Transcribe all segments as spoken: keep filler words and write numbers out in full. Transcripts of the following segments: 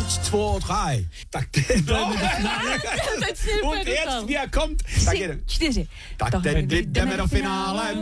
zwei, drei. Tak ty, no, teď si und jetzt, wie er kommt. Tak Tři, čtyři. Tak teď jdeme do finále.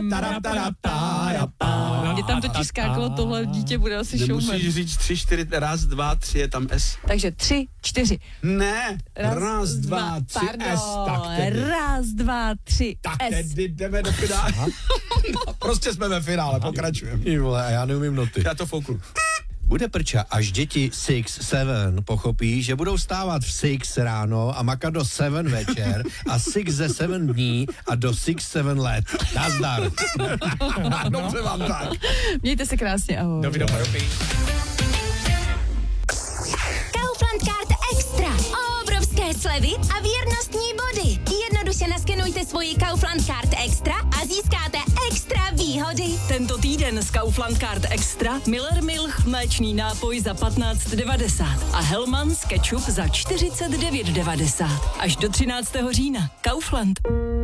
Mě tam totiž skákalo, tohle dítě bude asi showman. Nemusíš říct tři, čtyři, raz, dva, tři, je tam S. Takže tři, čtyři. Ne, raz, raz dva, tři, pardon, S. Tak tedy. Raz, dva, tři, tak S. tedy jdeme do finále. No, prostě jsme ve finále, pokračujeme. Ty vole, a já neumím noty. Já to fouknu. Bude prča, až děti six, seven pochopí, že budou stávat v six ráno a makat do seven večer a six ze seven dní a do six, seven let. Nazdar. Dobře vám tak. Mějte se krásně, ahoj. Do vidění. Kaufland Card Extra. Obrovské slevy a věrnostní body. Jednoduše naskenujte svoji Kaufland Card Extra a získáte extra výhody. Tento týden z Kaufland Card Extra Miller Milch mléčný nápoj za patnáct devadesát a Hellmann's ketchup za čtyřicet devět devadesát. Až do třináctého října. Kaufland.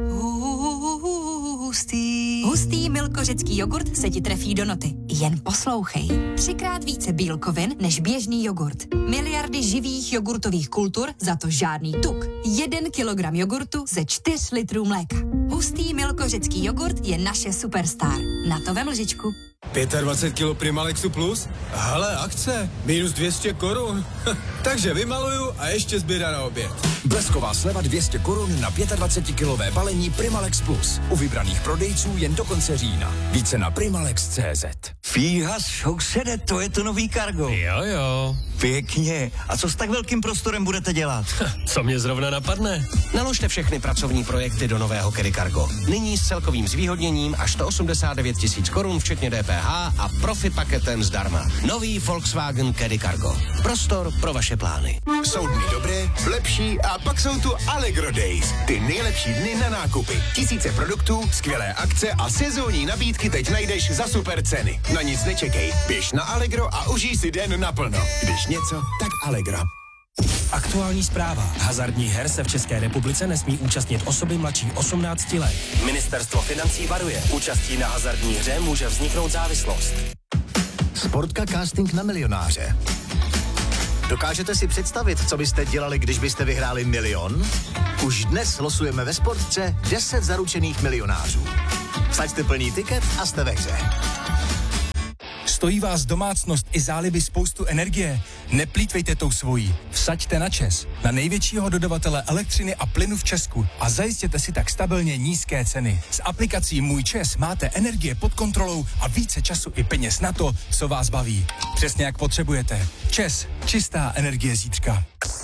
Hustý. Hustý milkořecký jogurt se ti trefí do noty. Jen poslouchej. Třikrát více bílkovin než běžný jogurt. Miliardy živých jogurtových kultur, za to žádný tuk. Jeden kilogram jogurtu ze čtyř litrů mléka. Hustý milkořecký jogurt je naše superstar. Na to vem lžičku. dvacet pět kilo Primalexu Plus? Hele, akce. Minus dvě stě korun. Takže vymaluju a ještě zběra na oběd. Blesková sleva dvě stě korun na dvacetkilové balení Primalex Plus. U vybraných prodejců jen do konce října. Více na primalex tečka cé zet. Fíha, sousede, to je to nový Cargo. Jo, jo. Pěkně. A co s tak velkým prostorem budete dělat? Co mě zrovna napadne? Naložte všechny pracovní projekty do nového Caddy Cargo. Nyní s celkovým zvýhodněním až sto osmdesát devět tisíc korun, včetně D P H a profi paketem zdarma. Nový Volkswagen Caddy Cargo. Prostor pro vaše plány. Jsou dny dobré, lepší a pak jsou tu Allegro Days. Ty nejlepší dny na nákupy. Tisíce produktů, skvělé akce a sezónní nabídky teď najdeš za super ceny. Na nic nečekej, běž na Allegro a užij si den naplno. Když něco, tak Allegro. Aktuální zpráva. Hazardních her se v České republice nesmí účastnit osoby mladší osmnácti let. Ministerstvo financí varuje. Účastí na hazardní hře může vzniknout závislost. Sportka casting na milionáře. Dokážete si představit, co byste dělali, když byste vyhráli milion? Už dnes losujeme ve Sportce deset zaručených milionářů. Vsaďte plný tiket a jste ve hře. Stojí vás domácnost i záliby spoustu energie? Neplýtvejte tou svojí. Vsaďte na ČEZ, na největšího dodavatele elektřiny a plynu v Česku a zajistěte si tak stabilně nízké ceny. S aplikací Můj ČEZ máte energie pod kontrolou a více času i peněz na to, co vás baví. Přesně jak potřebujete. ČEZ, čistá energie zítřka.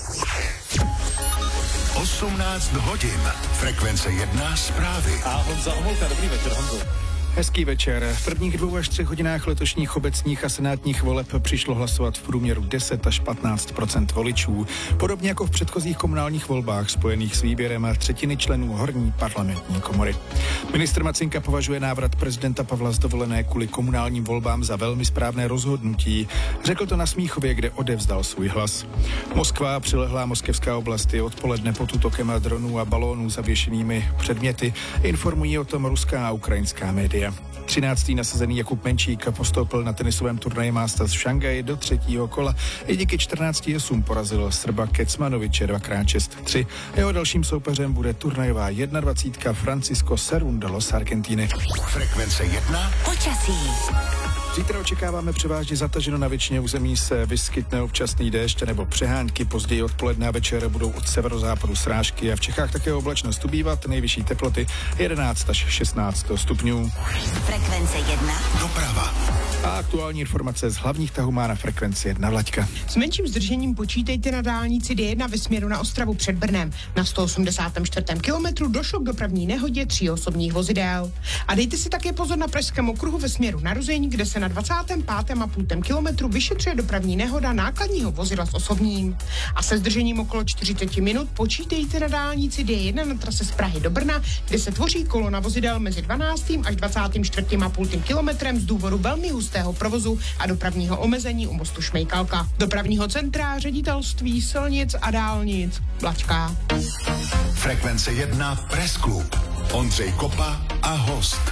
osmnáct hodin. Frekvence jedna zprávy. A Honza Homolka, dobrý večer, Honzo. Hezký večer. V prvních dvou až třech hodinách letošních obecních a senátních voleb přišlo hlasovat v průměru deset až patnáct procent voličů. Podobně jako v předchozích komunálních volbách spojených s výběrem třetiny členů horní parlamentní komory. Ministr Macinka považuje návrat prezidenta Pavla z dovolené kvůli komunálním volbám za velmi správné rozhodnutí. Řekl to na Smíchově, kde odevzdal svůj hlas. Moskva a přilehlá moskevská oblast je odpoledne pod útokem dronů a balónů zavěšenými předměty. Informují o tom ruská a ukrajinská média. třináctý nasazený Jakub Menčík postoupil na tenisovém turnaji Masters v Šangaji do třetího kola. I díky čtrnácti osm porazil Srba Kecmanoviče dvakrát šest tři. Jeho dalším soupeřem bude turnajová jednadvacítka Francisco Cerúndolo z Argentiny. Frekvence jedna. Počasí. Zítra očekáváme převážně zataženo, na většině území se vyskytne občasný déšť nebo přehánky, později odpoledne a večer budou od severozápadu srážky a v Čechách také oblačnost ubývat, nejvyšší teploty jedenáct až šestnáct stupňů. Frekvence jedna. Doprava. A aktuální informace z hlavních tahů má na frekvenci jedna Vlaďka. S menším zdržením počítejte na dálnici D jedna ve směru na Ostravu před Brnem. Na sto osmdesátém čtvrtém kilometru došlo k dopravní nehodě tří osobních vozidel. A dejte si také pozor na Pražském okruhu ve směru na Ruzeň, kde se na dvacátém pátém a půl kilometru vyšetřuje dopravní nehoda nákladního vozidla s osobním. A se zdržením okolo čtyřicet minut počítejte na dálnici D jedna na trase z Prahy do Brna, kde se tvoří kolona vozidel mezi dvanáctým až dvacátým čtvrtým a půl kilometrem z důvodu velmi hustého provozu a dopravního omezení u mostu Šmejkalka. Dopravního centra, ředitelství silnic a dálnic. Vlaďka. Frekvence jedna Press Club. Ondřej Kopa a host.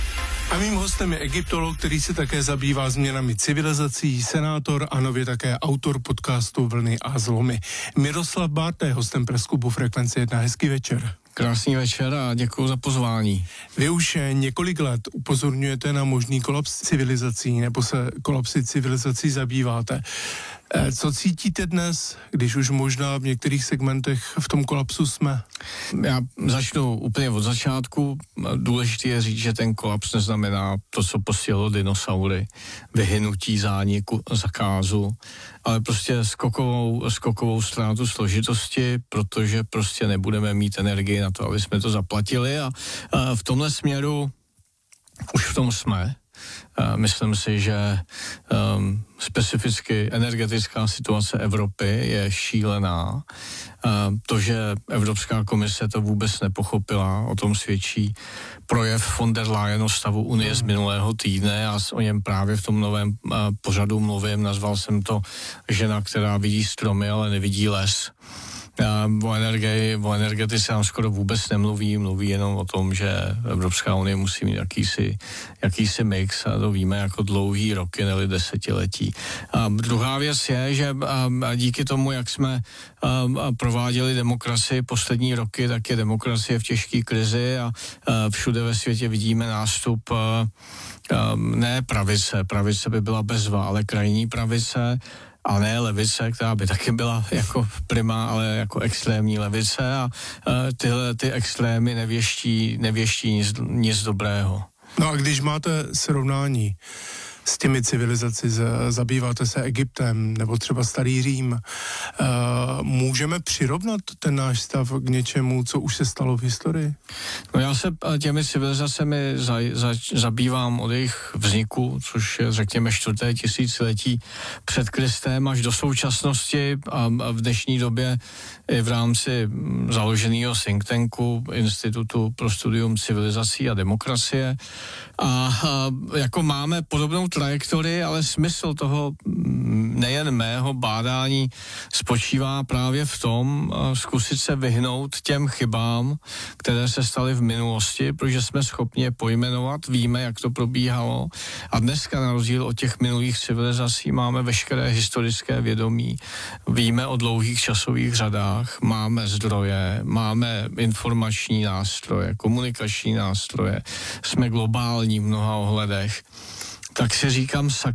A mým hostem je egyptolog, který se také zabývá změnami civilizací, senátor a nově také autor podcastu Vlny a zlomy. Miroslav Bárta je hostem Pressklubu Frekvence jedna. Hezký večer. Krásný večer a děkuji za pozvání. Vy už několik let upozorňujete na možný kolaps civilizací, nebo se kolapsy civilizací zabýváte. Co cítíte dnes, když už možná v některých segmentech v tom kolapsu jsme? Já začnu úplně od začátku. Důležité je říct, že ten kolaps neznamená to, co postihlo dinosaury, vyhynutí, zániku, zakázu, ale prostě skokovou, skokovou ztrátu složitosti, protože prostě nebudeme mít energii na to, aby jsme to zaplatili a, a v tomhle směru už v tom jsme. Uh, myslím si, že um, specificky energetická situace Evropy je šílená. Uh, to, že Evropská komise to vůbec nepochopila, o tom svědčí projev von der Leyen o stavu Unie z minulého týdne. Já o něm právě v tom novém uh, pořadu mluvím. Nazval jsem to žena, která vidí stromy, ale nevidí les. O, energii, o energetice tam skoro vůbec nemluví, mluví jenom o tom, že Evropská unie musí mít jakýsi, jakýsi mix a to víme jako dlouhý roky, nebo desetiletí. A druhá věc je, že a díky tomu, jak jsme a, a prováděli demokracii poslední roky, tak je demokracie v těžké krizi a, a všude ve světě vidíme nástup a, a, ne pravice, pravice by byla bezva, ale krajní pravice, a ne levice, která by taky byla jako prima, ale jako extrémní levice a uh, tyhle ty extrémy nevěští, nevěští nic, nic dobrého. No a když máte srovnání s těmi civilizaci, zabýváte se Egyptem nebo třeba Starý Řím, uh, můžeme přirovnat ten náš stav k něčemu, co už se stalo v historii? No já se těmi civilizacemi za, za, zabývám od jejich vzniku, což je řekněme čtvrté tisíciletí před Kristem až do současnosti a, a v dnešní době i v rámci založeného think tanku Institutu pro studium civilizací a demokracie. A, a jako máme podobnou trajektorii, ale smysl toho nejen mého bádání spočívá právě v tom zkusit se vyhnout těm chybám, které se staly v minulosti, protože jsme schopni je pojmenovat, víme, jak to probíhalo a dneska na rozdíl od těch minulých civilizací máme veškeré historické vědomí, víme o dlouhých časových řadách, máme zdroje, máme informační nástroje, komunikační nástroje, jsme globální v mnoha ohledech, tak si říkám, sakra,